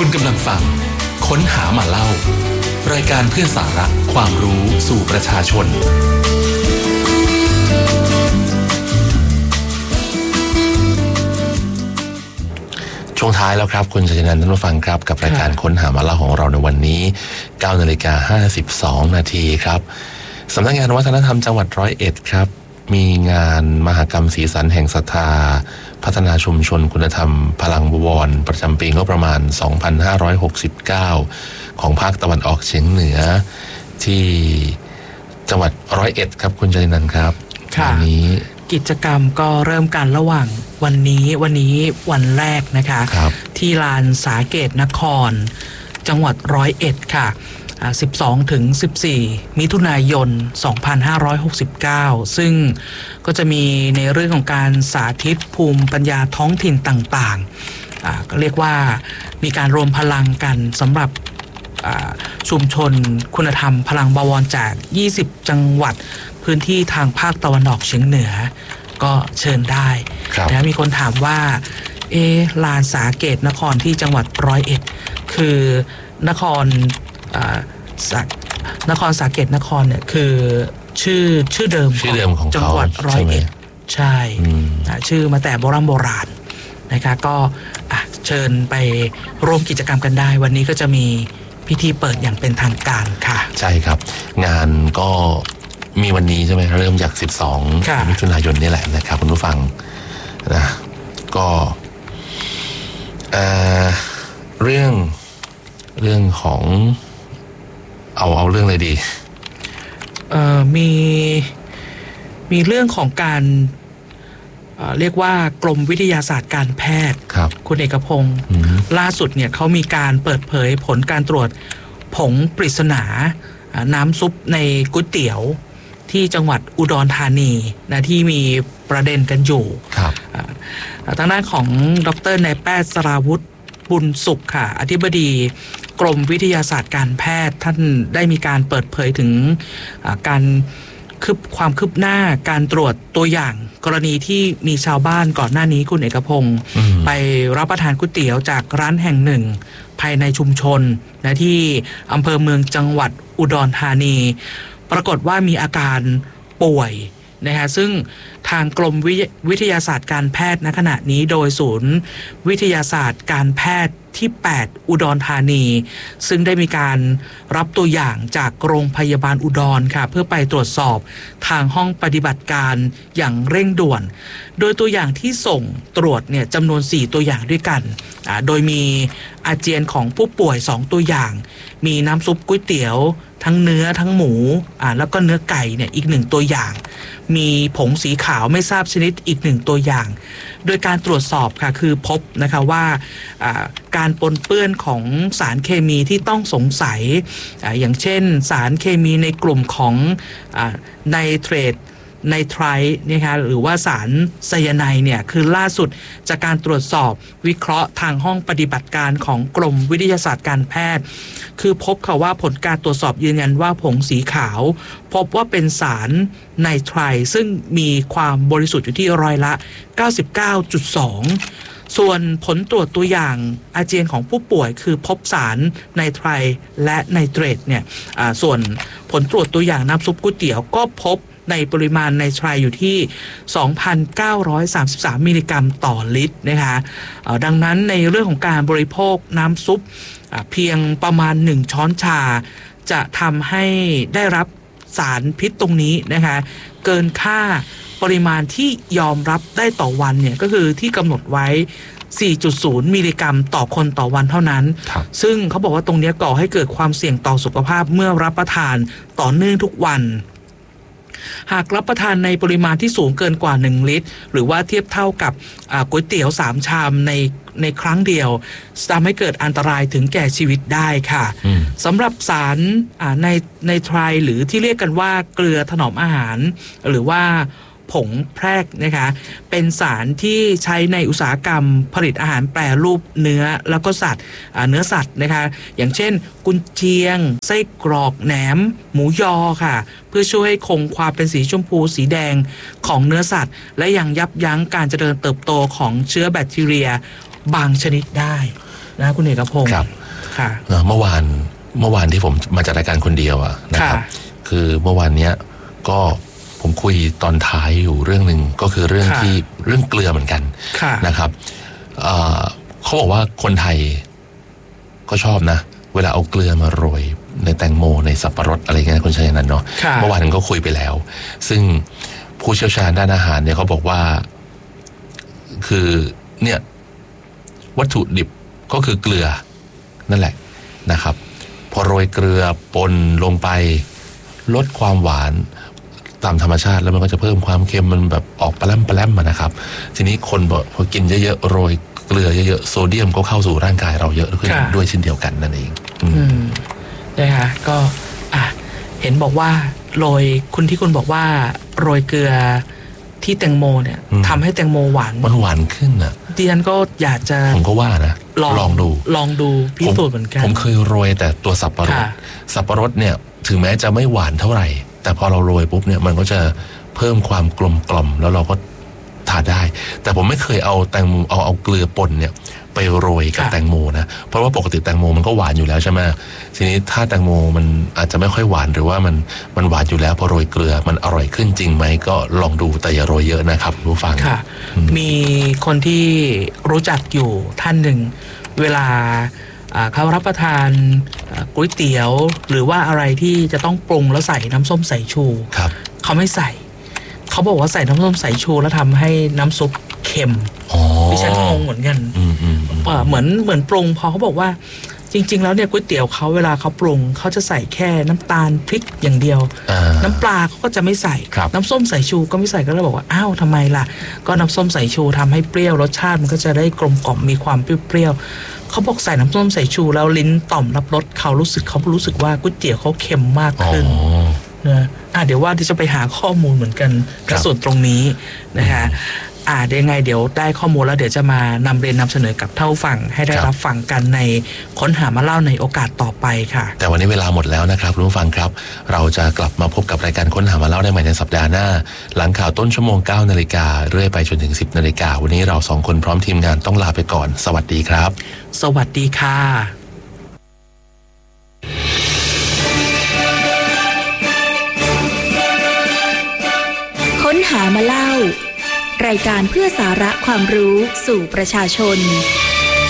คุณกำลังฟังค้นหามาเล่ารายการเพื่อสาระความรู้สู่ประชาชนช่วงท้ายแล้วครับคุณชัยนันท์ท่านผู้ฟังครับกับรายการค้นหามาเล่าของเราในวันนี้ 9:52 นาทีครับสำนักงานวัฒนธรรมจังหวัด101ครับมีงานมหกรรมสีสันแห่งศรัทธาพัฒนาชุมชนคุณธรรมพลังบวรประจำปีงบประมาณ 2569 ของภาคตะวันออกเฉียงเหนือที่จังหวัด101ครับคุณชัยนันท์ครับวันนี้กิจกรรมก็เริ่มกันระหว่างวันนี้วันแรกนะคะที่ลานสาเกตนครจังหวัด101ค่ะ12 ถึง 14 มิถุนายน 2569 ซึ่งก็จะมีในเรื่องของการสาธิตภูมิปัญญาท้องถิ่นต่างๆก็เรียกว่ามีการรวมพลังกันสำหรับชุมชนคุณธรรมพลังบวรจาก20 จังหวัดพื้นที่ทางภาคตะวันออกเฉียงเหนือก็เชิญได้นะมีคนถามว่าลานสาเกตนครที่จังหวัด101คือนครสาเกตนครเนี่ยคือชื่อเดิมของจังหวัด101ใช่ชื่อมาแต่โบราณนะคะก็เชิญไปร่วมกิจกรรมกันได้วันนี้ก็จะมีพิธีเปิดอย่างเป็นทางการค่ะใช่ครับงานก็มีวันนี้ใช่ไหมเริ่มจาก12 มิถุนายนนี่แหละนะครับคุณผู้ฟังนะก็เรื่องของเอาเรื่องอะไรดีมีเรื่องของการเรียกว่ากรมวิทยาศาสตร์การแพทย์คุณเอกพงศ์ล่าสุดเนี่ยเขามีการเปิดเผยผลการตรวจผงปริศนาน้ำซุปในก๋วยเตี๋ยวที่จังหวัดอุดรธานีนะที่มีประเด็นกันอยู่ทางด้านของดร.นายแพทย์สราวุธบุญสุขค่ะอธิบดีกรมวิทยาศาสตร์การแพทย์ท่านได้มีการเปิดเผยถึงความคืบหน้าการตรวจตัวอย่างกรณีที่มีชาวบ้านก่อนหน้านี้คุณเอกพงศ์ไปรับประทานก๋วยเตี๋ยวจากร้านแห่งหนึ่งภายในชุมชนนะที่อำเภอเมืองจังหวัดอุดรธานีปรากฏว่ามีอาการป่วยนะคะซึ่งทางกรมวิทยาศาสตร์การแพทย์ณขณะนี้โดยศูนย์วิทยาศาสตร์การแพทย์ที่8อุดรธานีซึ่งได้มีการรับตัวอย่างจากโรงพยาบาลอุดรค่ะเพื่อไปตรวจสอบทางห้องปฏิบัติการอย่างเร่งด่วนโดยตัวอย่างที่ส่งตรวจเนี่ยจำนวน4ตัวอย่างด้วยกันโดยมีอาเจียนของผู้ป่วย2ตัวอย่างมีน้ำซุปก๋วยเตี๋ยวทั้งเนื้อทั้งหมูแล้วก็เนื้อไก่เนี่ยอีก1ตัวอย่างมีผงสีขาวไม่ทราบชนิดอีก1ตัวอย่างโดยการตรวจสอบค่ะคือพบนะคะว่าการปนเปื้อนของสารเคมีที่ต้องสงสัยอย่างเช่นสารเคมีในกลุ่มของไนเตรตไนไตรนะคะหรือว่าสารไซยาไนด์เนี่ยคือล่าสุดจากการตรวจสอบวิเคราะห์ทางห้องปฏิบัติการของกรมวิทยาศาสตร์การแพทย์คือพบค่ะว่าผลการตรวจสอบยืนยันว่าผงสีขาวพบว่าเป็นสารไนไตรซึ่งมีความบริสุทธิ์อยู่ที่ร้อยละ 99.2 ส่วนผลตรวจตัวอย่างอาเจียนของผู้ป่วยคือพบสารไนไตรและไนเตรตเนี่ยส่วนผลตรวจตัวอย่างน้ำซุปก๋วยเตี๋ยวก็พบในปริมาณไนไตรอยู่ที่ 2,933 มิลลิกรัมต่อลิตรนะคะดังนั้นในเรื่องของการบริโภคน้ำซุปเพียงประมาณ1ช้อนชาจะทำให้ได้รับสารพิษตรงนี้นะคะเกินค่าปริมาณที่ยอมรับได้ต่อวันเนี่ยก็คือที่กำหนดไว้ 4.0 มิลลิกรัมต่อคนต่อวันเท่านั้นซึ่งเขาบอกว่าตรงนี้ก่อให้เกิดความเสี่ยงต่อสุขภาพเมื่อรับประทานต่อเนื่องทุกวันหากรับประทานในปริมาณที่สูงเกินกว่า1ลิตรหรือว่าเทียบเท่ากับก๋วยเตี๋ยว3ชามในครั้งเดียวทำให้เกิดอันตรายถึงแก่ชีวิตได้ค่ะสำหรับสารในไตรหรือที่เรียกกันว่าเกลือถนอมอาหารหรือว่าผงแพรกนะคะเป็นสารที่ใช้ในอุตสาหกรรมผลิตอาหารแปรรูปเนื้อแล้วก็สัตว์เนื้อสัตว์นะคะอย่างเช่นกุนเชียงไส้กรอกแหนมหมูยอค่ะเพื่อช่วยให้คงความเป็นสีชมพูสีแดงของเนื้อสัตว์และยังยับยั้งการเจริญเติบโตของเชื้อแบคทีเรียบางชนิดได้นะคุณเอกพงศ์ครับค่ะเมื่อวานที่ผมมาจัดรายการคนเดียวนะครับคือเมื่อวานเนี้ยก็ผมคุยตอนท้ายอยู่เรื่องหนึ่งก็คือเรื่องเกลือเหมือนกันนะครับเขาบอกว่าคนไทยก็ชอบนะเวลาเอาเกลือมาโรยในแตงโมในสับปะรดอะไรเงี้ยคุณชัยนันท์เนาะเมื่อวานก็คุยไปแล้วซึ่งผู้เชี่ยวชาญด้านอาหารเนี่ยเขาบอกว่าคือเนี่ยวัตถุดิบก็คือเกลือนั่นแหละนะครับพอโรยเกลือปนลงไปลดความหวานตามธรรมชาติแล้วมันก็จะเพิ่มความเค็มมันแบบออกปลาแรมมานะครับทีนี้คนพอกินเยอะๆโรยเกลือเยอะๆโซเดียมก็เข้าสู่ร่างกายเราเยอะขึ้นด้วยเช่นเดียวกันนั่นเองนะคะก็เห็นบอกว่าโรยคุณบอกว่าโรยเกลือที่แตงโมเนี่ยทำให้แตงโมหวานมันหวานขึ้นดิฉันก็อยากจะผมก็ว่านะลองดูพิสูจน์เหมือนกันผมเคยโรยแต่ตัวสับปะรดเนี่ยถึงแม้จะไม่หวานเท่าไหร่แต่พอเราโรยปุ๊บเนี่ยมันก็จะเพิ่มความกลมกล่อมแล้วเราก็ทานได้แต่ผมไม่เคยเอาแตงโมเอาเกลือป่นเนี่ยไปโรยกับแตงโมนะเพราะว่าปกติแตงโมมันก็หวานอยู่แล้วใช่ไหมทีนี้ถ้าแตงโมมันอาจจะไม่ค่อยหวานหรือว่ามันหวานอยู่แล้วพอโรยเกลือมันอร่อยขึ้นจริงไหมก็ลองดูแต่อย่าโรยเยอะนะครับรู้ฟังมีคนที่รู้จักอยู่ท่านหนึ่งเวลาเขารับประทานก๋วยเตี๋ยวหรือว่าอะไรที่จะต้องปรุงแล้วใส่น้ำส้มสายชูเขาไม่ใส่เขาบอกว่าใส่น้ำส้มสายชูแล้วทำให้น้ำซุปเค็มดิฉันงงเหมือนกันเหมือนปรุงพอเขาบอกว่าจริงๆแล้วเนี่ยก๋วยเตี๋ยวเขาเวลาเขาปรุงเขาจะใส่แค่น้ำตาลพริกอย่างเดียวน้ำปลาเขาก็จะไม่ใส่น้ำส้มสายชูก็ไม่ใส่ก็เลยบอกว่าอ้าวทำไมล่ะก็น้ำส้มสายชูทำให้เปรี้ยวรสชาติมันก็จะได้กลมกล่อมมีความเปรี้ยวเขาบอกใส่น้ำส้มสายชูแล้วลิ้นต่อมรับรสเขารู้สึกว่าก๋วยเตี๋ยวเขาเค็มมากขึ้นนะเดี๋ยวว่าที่จะไปหาข้อมูลเหมือนกันในส่วนตรงนี้นะคะเดี๋ยวยังไงเดี๋ยวได้ข้อมูลแล้วเดี๋ยวจะมานำเรียนนำเสนอกับเท่าฝั่งให้ได้รับฟังกันในค้นหามาเล่าในโอกาสต่อไปค่ะแต่วันนี้เวลาหมดแล้วนะครับคุณผู้ฟังครับเราจะกลับมาพบกับรายการค้นหามาเล่าได้ใหม่ในสัปดาห์หน้าหลังข่าวต้นชั่วโมง 9 นาฬิกาเรื่อยไปจนถึง 10 นาฬิกาวันนี้เรา2คนพร้อมทีมงานต้องลาไปก่อนสวัสดีครับสวัสดีค่ะค้นหามาเล่ารายการเพื่อสาระความรู้สู่ประชาชน